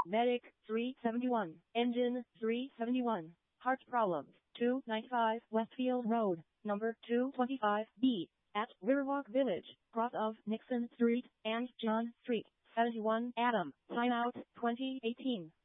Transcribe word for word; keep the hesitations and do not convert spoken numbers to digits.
Medic three seventy-one. Engine three seventy-one. Heart problems. two ninety-five Westfield Road, number two twenty-five B, at Riverwalk Village, cross of Nixon Street and John Street. seventy-one Adam. Sign out twenty eighteen.